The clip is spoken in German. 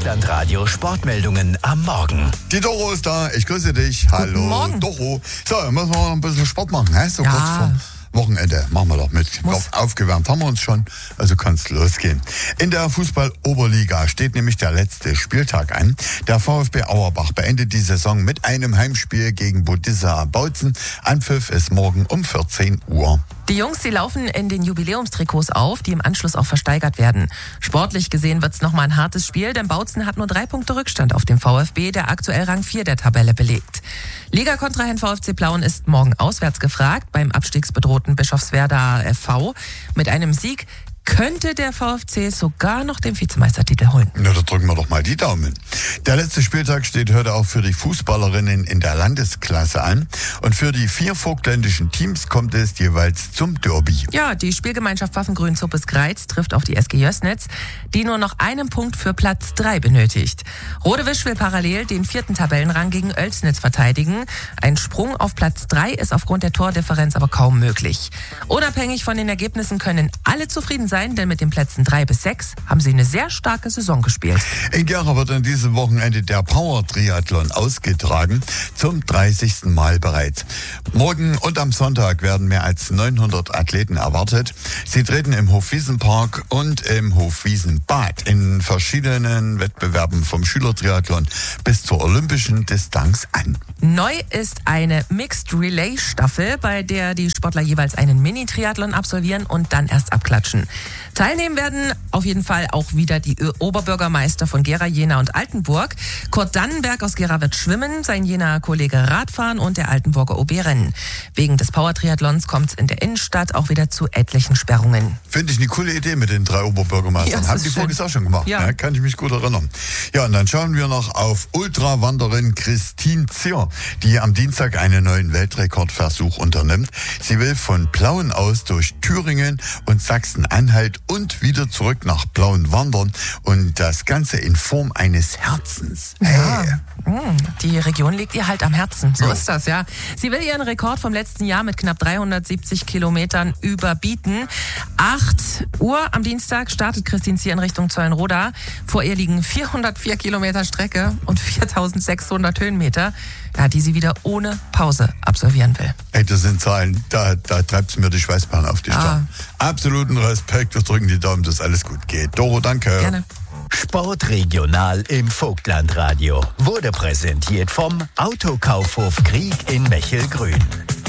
Vogtland-Radio Sportmeldungen am Morgen. Die Doro ist da, ich grüße dich. Hallo, Guten Morgen. Doro. So, müssen wir noch ein bisschen Sport machen, hä? So Ja. kurz vor Wochenende. Machen wir doch mit. Ich glaub, aufgewärmt haben wir uns schon, also kann's losgehen. In der Fußball-Oberliga steht nämlich der letzte Spieltag an. Der VfB Auerbach beendet die Saison mit einem Heimspiel gegen Budissa Bautzen. Anpfiff ist morgen um 14 Uhr. Die Jungs, die laufen in den Jubiläumstrikots auf, die im Anschluss auch versteigert werden. Sportlich gesehen wird's nochmal ein hartes Spiel, denn Bautzen hat nur 3 Punkte Rückstand auf dem VfB, der aktuell Rang 4 der Tabelle belegt. Ligakontrahent VfC Plauen ist morgen auswärts gefragt beim abstiegsbedrohten Bischofswerda FV. Mit einem Sieg könnte der VfC sogar noch den Vizemeistertitel holen. Na, da drücken wir doch mal die Daumen. Der letzte Spieltag steht heute auch für die Fußballerinnen in der Landesklasse an. Und für die 4 vogtländischen Teams kommt es jeweils zum Derby. Ja, die Spielgemeinschaft Pfaffengrün-Zuppes-Greiz trifft auf die SG Jössnitz, die nur noch einen Punkt für Platz 3 benötigt. Rodewisch will parallel den 4. Tabellenrang gegen Oelsnitz verteidigen. Ein Sprung auf Platz 3 ist aufgrund der Tordifferenz aber kaum möglich. Unabhängig von den Ergebnissen können alle zufrieden sein, denn mit den Plätzen 3 bis 6 haben sie eine sehr starke Saison gespielt. In Gera wird an diesem Wochenende der Power-Triathlon ausgetragen, zum 30. Mal bereits. Morgen und am Sonntag werden mehr als 900 Athleten erwartet. Sie treten im Hofwiesenpark und im Hofwiesenbad in verschiedenen Wettbewerben vom Schülertriathlon bis zur olympischen Distanz an. Neu ist eine Mixed Relay Staffel, bei der die Sportler jeweils einen Mini-Triathlon absolvieren und dann erst abklatschen. Teilnehmen werden auf jeden Fall auch wieder die Oberbürgermeister von Gera, Jena und Altenburg. Kurt Dannenberg aus Gera wird schwimmen, sein Jenaer Kollege Radfahren und der Altenburger OB rennen. Wegen des Power-Triathlons kommt es in der Innenstadt auch wieder zu etlichen Sperrungen. Finde ich eine coole Idee mit den 3 Oberbürgermeistern. Ja, Haben die schön. voriges auch schon gemacht. Ja. Ne? Kann ich mich gut erinnern. Ja, und dann schauen wir noch auf Ultrawanderin Christine Zier, die am Dienstag einen neuen Weltrekordversuch unternimmt. Sie will von Plauen aus durch Thüringen und Sachsen-Anhalt und wieder zurück nach Plauen wandern und das Ganze in Form eines Herzens. Hey. Die Region liegt ihr halt am Herzen. So Jo. ist das, ja. Sie will ihren Rekord vom letzten Jahr mit knapp 370 Kilometern überbieten. 8 Uhr am Dienstag startet Christine Zier in Richtung Zeulenroda. Vor ihr liegen 404 Kilometer Strecke und 4600 Höhenmeter, ja, die sie wieder ohne Pause absolvieren will. Hey, das sind Zahlen, da treibt's mir die Schweißbahn auf die Stirn. Absoluten Respekt, wir drücken die Daumen, dass alles gut geht. Doro, danke. Gerne. Sportregional im Vogtland-Radio wurde präsentiert vom Autokaufhof Krieg in Mechelgrün.